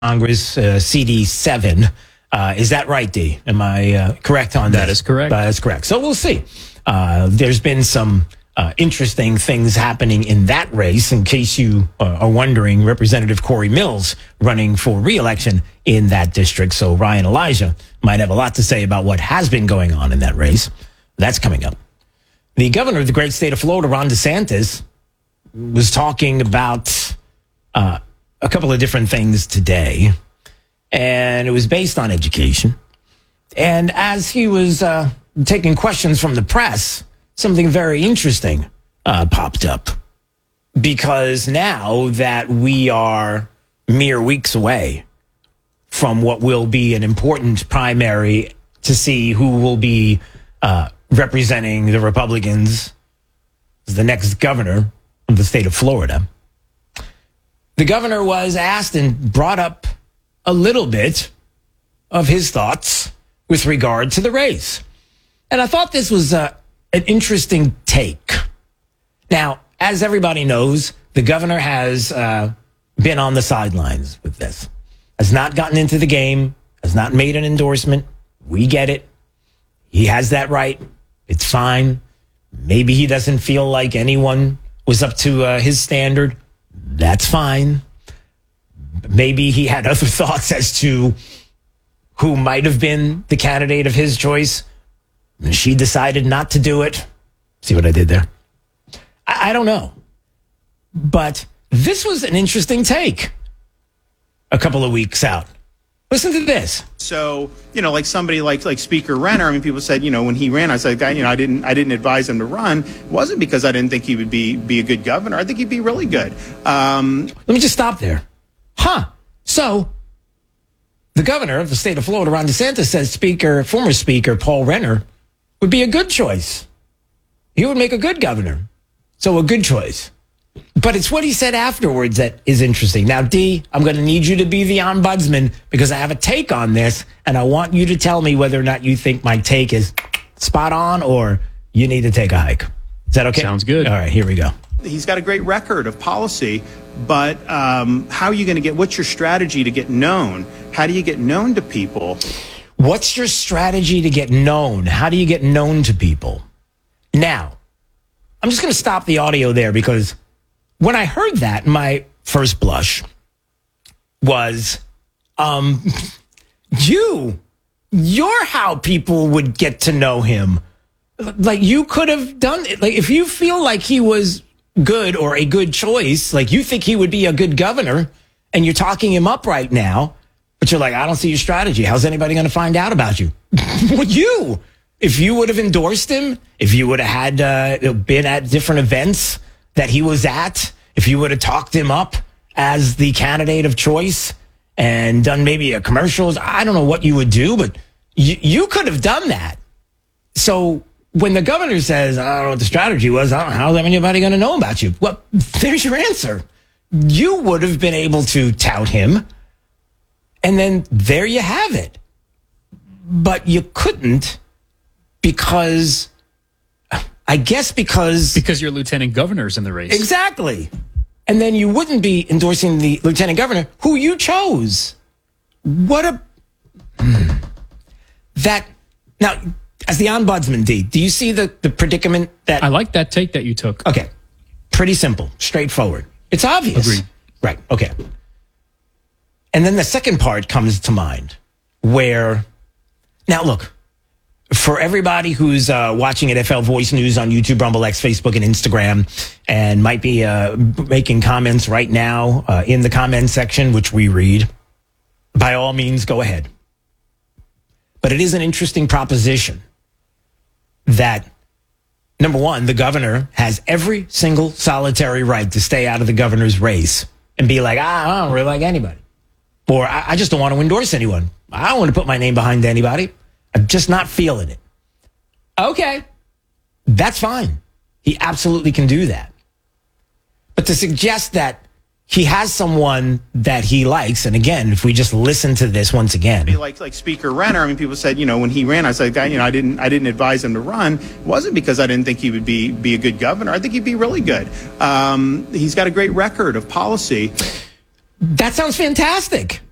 Congress, CD7. Is that right, D? Am I correct on that? That is correct. That's correct. So we'll see. There's been some interesting things happening in that race. In case you are wondering, Representative Corey Mills running for re-election in that district. So Ryan Elijah might have a lot to say about what has been going on in that race. That's coming up. The governor of the great state of Florida, Ron DeSantis, was talking about a couple of different things today, and it was based on education. And as he was taking questions from the press, something very interesting popped up, because now that we are mere weeks away from what will be an important primary to see who will be representing the Republicans as the next governor of the state of Florida, the governor was asked and brought up a little bit of his thoughts with regard to the race. And I thought this was an interesting take. Now, as everybody knows, the governor has been on the sidelines with this, has not gotten into the game, has not made an endorsement. We get it. He has that right. It's fine. Maybe he doesn't feel like anyone was up to his standard. That's fine. Maybe he had other thoughts as to who might have been the candidate of his choice. And she decided not to do it. See what I did there? I don't know. But this was an interesting take a couple of weeks out. Listen to this. So, like somebody like Speaker Renner, I mean, people said, when he ran, I said, I didn't advise him to run. It wasn't because I didn't think he would be a good governor. I think he'd be really good. Let me just stop there. So the governor of the state of Florida, Ron DeSantis, says former Speaker Paul Renner would be a good choice. He would make a good governor. So a good choice. But it's what he said afterwards that is interesting. Now, D, I'm going to need you to be the ombudsman because I have a take on this, and I want you to tell me whether or not you think my take is spot on or you need to take a hike. Is that okay? Sounds good. All right, here we go. He's got a great record of policy, but how are you going to what's your strategy to get known? How do you get known to people? What's your strategy to get known? How do you get known to people? Now, I'm just going to stop the audio there because when I heard that, my first blush was, you're how people would get to know him. Like, you could have done it. Like, if you feel like he was good or a good choice, like you think he would be a good governor and you're talking him up right now, but you're like, I don't see your strategy. How's anybody going to find out about you? If you would have endorsed him, if you would have had been at different events that he was at, if you would have talked him up as the candidate of choice and done maybe a commercials, I don't know what you would do, but you could have done that. So when the governor says, I don't know what the strategy was, how's anybody going to know about you? Well, there's your answer. You would have been able to tout him, and then there you have it. But you couldn't because you're lieutenant governor's in the race. Exactly. And then you wouldn't be endorsing the lieutenant governor who you chose. Now, as the ombudsman, D, do you see the predicament that... I like that take that you took. Okay. Pretty simple. Straightforward. It's obvious. Agreed. Right. Okay. And then the second part comes to mind where... Now, look, for everybody who's watching NFL Voice News on YouTube, Rumble X, Facebook, and Instagram, and might be making comments right now in the comment section, which we read, by all means, go ahead. But it is an interesting proposition that, number one, the governor has every single solitary right to stay out of the governor's race and be like, I don't really like anybody. Or I just don't want to endorse anyone. I don't want to put my name behind anybody. I'm just not feeling it. Okay, that's fine. He absolutely can do that. But to suggest that he has someone that he likes, and again, if we just listen to this once again. Like Speaker Renner, I mean, people said, when he ran, I said, I didn't advise him to run. It wasn't because I didn't think he would be a good governor. I think he'd be really good. He's got a great record of policy. That sounds fantastic.